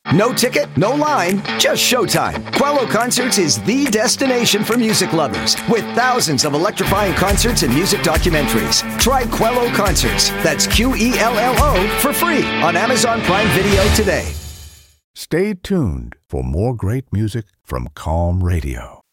No ticket, no line, just showtime. Quello Concerts is the destination for music lovers with thousands of electrifying concerts and music documentaries. Try Quello Concerts, that's Quello, for free on Amazon Prime Video today. Stay tuned for more great music from Calm Radio.